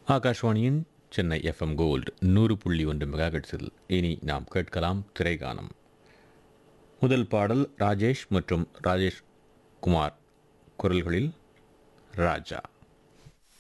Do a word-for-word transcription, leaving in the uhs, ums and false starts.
ஆகாஷ்வாணியின் Chennai FM gold நூறு புள்ளி ஒன்று மெகாஹெட்ஸில் இனி நாம் கேட்கலாம் திரைகானம். முதல் பாடல் ராஜேஷ் மற்றும் ராஜேஷ் குமார் குரல்களில் ராஜா.